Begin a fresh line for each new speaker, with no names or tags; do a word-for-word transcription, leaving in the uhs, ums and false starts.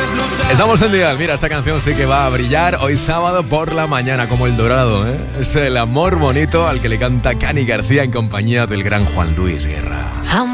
Estamos en día. Mira, esta canción sí que va a brillar hoy sábado por la mañana, como el dorado, ¿eh? Es el amor bonito al que le canta Cani García en compañía del gran Juan Luis Guerra.